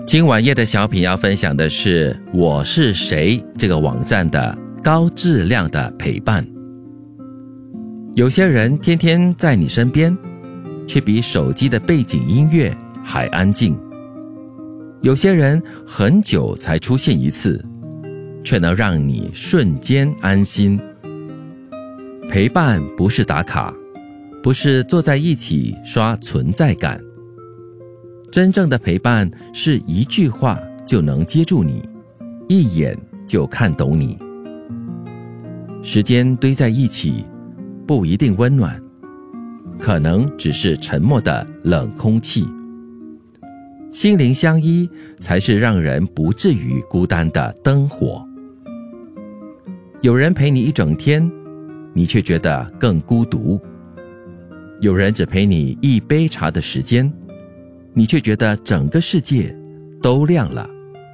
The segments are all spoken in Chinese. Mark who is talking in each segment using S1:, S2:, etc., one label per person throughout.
S1: 今晚夜的小品要分享的是我是谁这个网站的高质量的陪伴。有些人天天在你身边，却比手机的背景音乐还安静。有些人很久才出现一次，却能让你瞬间安心。陪伴不是打卡，不是坐在一起刷存在感。真正的陪伴是一句话就能接住你，一眼就看懂你。时间堆在一起，不一定温暖，可能只是沉默的冷空气。心灵相依才是让人不至于孤单的灯火。有人陪你一整天，你却觉得更孤独。有人只陪你一杯茶的时间，你却觉得整个世界都亮了。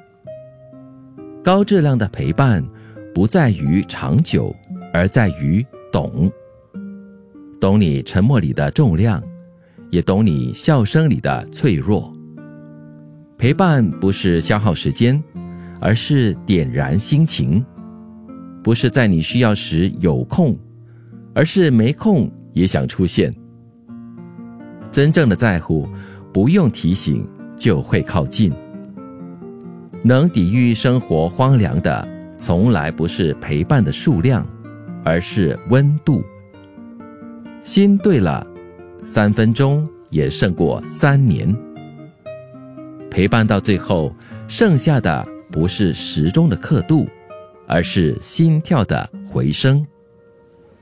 S1: 高质量的陪伴不在于长久，而在于懂。懂你沉默里的重量，也懂你笑声里的脆弱。陪伴不是消耗时间，而是点燃心情。不是在你需要时有空，而是没空也想出现。真正的在乎，不用提醒就会靠近。能抵御生活荒凉的，从来不是陪伴的数量，而是温度。心对了，3分钟也胜过3年。陪伴到最后，剩下的不是时钟的刻度，而是心跳的回声。